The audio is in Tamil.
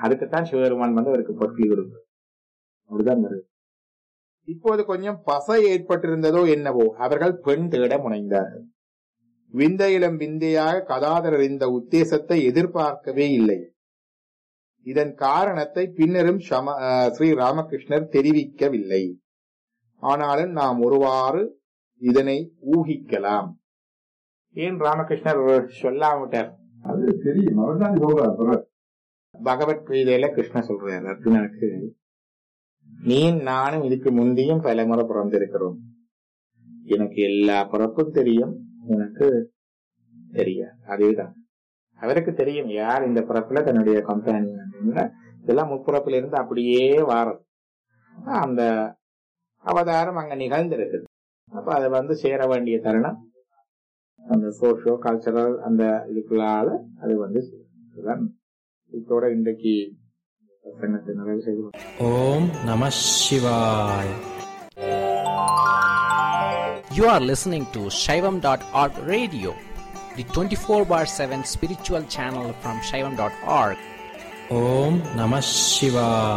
அதுக்குத்தான் சிவபெருமான் அவருக்கு பொற்கிளி கொடுக்கும். அப்படிதான் வருது. இப்போது கொஞ்சம் பசை ஏற்பட்டிருந்ததோ என்னவோ அவர்கள் பெண் தேட முனைந்தார்கள். விந்தையிலும் விந்தையாக கதாதரர் இந்த உத்தேசத்தை எதிர்பார்க்கவே இல்லை. இதன் காரணத்தை பின்னரும் ஸ்ரீ ராமகிருஷ்ணர் தெரிவிக்கவில்லை. ஆனாலும் நாம் ஒருவாறு இதனை ஊகிக்கலாம். ஏன் ராமகிருஷ்ணர் சொல்லாமட்டார்? அது தெரியும், அவர்தான் சொல்றார். பகவத்கீதையில கிருஷ்ணர் சொல்றாரு அர்ஜுனனுக்கு, நீ நானும் இதுக்கு முந்தையும் பல முறை பிறந்திருக்கிறோம், எனக்கு எல்லா பிறப்பும் தெரியும், உனக்கு தெரியாது. அதேதான் அவருக்கு தெரியும் யார் இந்த பிறப்புல தன்னுடைய கம்பெனி. இதெல்லாம் முற்பிறப்புல இருந்து அப்படியே வாரம் அந்த அவதாரம் அங்க நிகழ்ந்திருக்குது. அப்ப அதை சேர வேண்டிய தருணம் அந்த சோஷியோ கல்ச்சரல் அந்த இதுக்குள்ளால அது இதோட இன்றைக்கு பிரசங்கத்தை நிறைவு செய்வோம். ஓம் நம சிவாய. You are listening to Shaivam.org radio, the 24/7 spiritual channel from Shaivam.org. Om Namah Shivaya.